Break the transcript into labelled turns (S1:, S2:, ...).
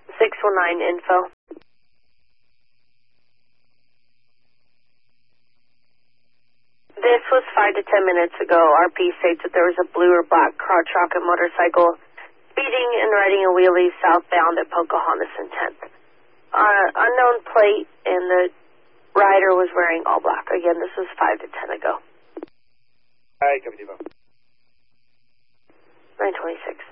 S1: 619 info. This was 5 to 10 minutes ago. RP states that there was a blue or black crotch rocket motorcycle speeding and riding a wheelie southbound at Pocahontas and 10th. Unknown plate, and the rider was wearing all black. Again, this was 5 to 10 ago.
S2: Alright, copy, Devo.
S1: 926.